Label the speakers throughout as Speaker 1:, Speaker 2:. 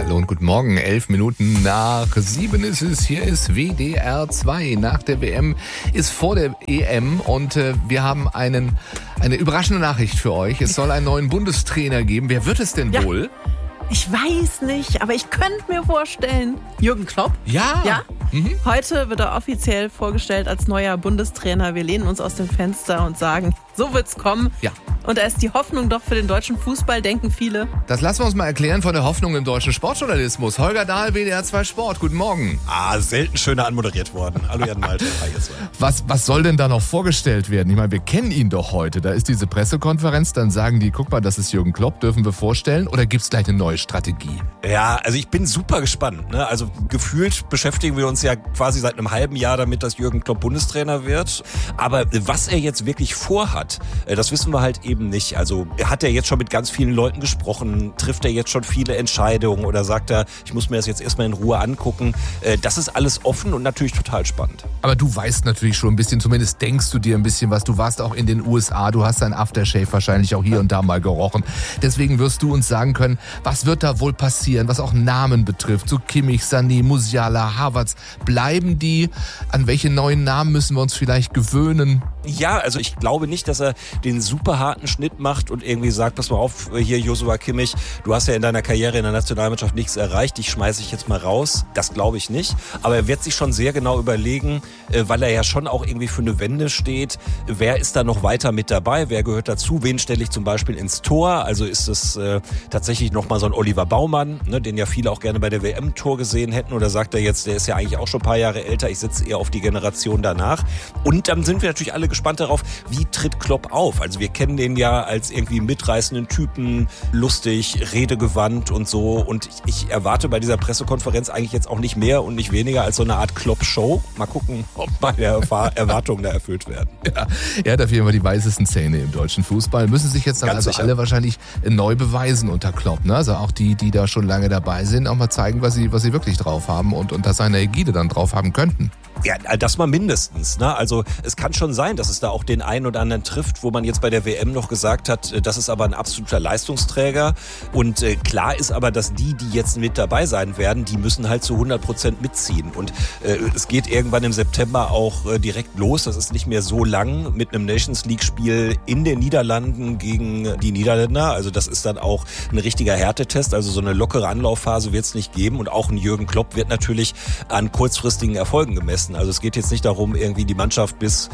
Speaker 1: Hallo und guten Morgen. 11 Minuten nach 7 ist es. Hier ist WDR 2. Nach der WM ist vor der EM und wir haben eine überraschende Nachricht für euch. Es soll einen neuen Bundestrainer geben. Wer wird es denn wohl?
Speaker 2: Ich weiß nicht, aber ich könnte mir vorstellen, Jürgen Klopp.
Speaker 1: Ja.
Speaker 2: Heute wird er offiziell vorgestellt als neuer Bundestrainer. Wir lehnen uns aus dem Fenster und sagen, so wird's kommen.
Speaker 1: Ja.
Speaker 2: Und er ist die Hoffnung doch für den deutschen Fußball, denken viele.
Speaker 1: Das lassen wir uns mal erklären von der Hoffnung im deutschen Sportjournalismus. Holger Dahl, WDR 2 Sport. Guten Morgen.
Speaker 3: Selten schöner anmoderiert worden. Hallo Jan Malte.
Speaker 1: Was soll denn da noch vorgestellt werden? Ich meine, wir kennen ihn doch heute. Da ist diese Pressekonferenz, dann sagen die, guck mal, das ist Jürgen Klopp, dürfen wir vorstellen? Oder gibt's gleich eine neue Strategie?
Speaker 3: Ja, also ich bin super gespannt. Ne? Also gefühlt beschäftigen wir uns ja quasi seit einem halben Jahr damit, dass Jürgen Klopp Bundestrainer wird. Aber was er jetzt wirklich vorhat, das wissen wir halt eben nicht. Also hat er jetzt schon mit ganz vielen Leuten gesprochen? Trifft er jetzt schon viele Entscheidungen? Oder sagt er, ich muss mir das jetzt erstmal in Ruhe angucken? Das ist alles offen und natürlich total spannend.
Speaker 1: Aber du weißt natürlich schon ein bisschen, zumindest denkst du dir ein bisschen was. Du warst auch in den USA, du hast dein Aftershave wahrscheinlich auch hier und da mal gerochen. Deswegen wirst du uns sagen können, was wird da wohl passieren, was auch Namen betrifft. So Kimmich, Sané, Musiala, Havertz. Bleiben die? An welche neuen Namen müssen wir uns vielleicht gewöhnen?
Speaker 3: Ja, also ich glaube nicht, dass er den super harten Schnitt macht und irgendwie sagt, pass mal auf, hier Joshua Kimmich, du hast ja in deiner Karriere in der Nationalmannschaft nichts erreicht, dich schmeiße ich jetzt mal raus. Das glaube ich nicht. Aber er wird sich schon sehr genau überlegen, weil er ja schon auch irgendwie für eine Wende steht, wer ist da noch weiter mit dabei, wer gehört dazu, wen stelle ich zum Beispiel ins Tor? Also ist es tatsächlich nochmal so ein Oliver Baumann, ne, den ja viele auch gerne bei der WM-Tor gesehen hätten, oder sagt er jetzt, der ist ja eigentlich auch schon ein paar Jahre älter, ich setze eher auf die Generation danach. Und dann sind wir natürlich alle gespannt darauf, wie tritt Klopp auf? Also wir kennen den ja als irgendwie mitreißenden Typen, lustig, redegewandt und so. Und ich erwarte bei dieser Pressekonferenz eigentlich jetzt auch nicht mehr und nicht weniger als so eine Art Klopp-Show. Mal gucken, ob meine Erwartungen da erfüllt werden.
Speaker 1: Ja, er hat auf jeden Fall die weißesten Zähne im deutschen Fußball. Müssen sich jetzt dann
Speaker 3: Ganz
Speaker 1: also
Speaker 3: sicher.
Speaker 1: alle wahrscheinlich neu beweisen unter Klopp. Ne? Also auch die da schon lange dabei sind, auch mal zeigen, was sie wirklich drauf haben und unter seiner Ägide dann drauf haben könnten.
Speaker 3: Ja, das mal mindestens. Ne? Also es kann schon sein, dass es da auch den einen oder anderen trifft, wo man jetzt bei der WM noch gesagt hat, das ist aber ein absoluter Leistungsträger. Und klar ist aber, dass die jetzt mit dabei sein werden, die müssen halt zu 100% mitziehen. Und es geht irgendwann im September auch direkt los. Das ist nicht mehr so lang mit einem Nations League-Spiel in den Niederlanden gegen die Niederländer. Also das ist dann auch ein richtiger Härtetest. Also so eine lockere Anlaufphase wird es nicht geben. Und auch ein Jürgen Klopp wird natürlich an kurzfristigen Erfolgen gemessen. Also es geht jetzt nicht darum, irgendwie die Mannschaft bis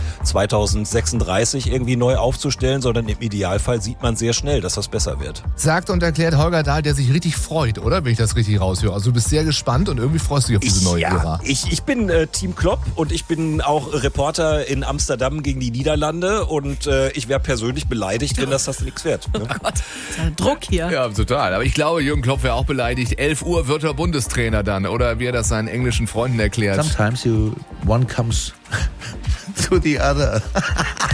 Speaker 3: 2036 irgendwie neu aufzustellen, sondern im Idealfall sieht man sehr schnell, dass das besser wird.
Speaker 1: Sagt und erklärt Holger Dahl, der sich richtig freut, oder? Wenn ich das richtig raushöre. Also du bist sehr gespannt und irgendwie freust du dich auf diese neue Ära.
Speaker 3: Ich bin Team Klopp und ich bin auch Reporter in Amsterdam gegen die Niederlande und ich wäre persönlich beleidigt, wenn das nichts wird. Ne?
Speaker 2: Oh Gott, ist ja Druck hier.
Speaker 1: Ja, total. Aber ich glaube, Jürgen Klopp wäre auch beleidigt. 11 Uhr wird er Bundestrainer dann. Oder wie er das seinen englischen Freunden erklärt.
Speaker 4: Sometimes one comes to the other.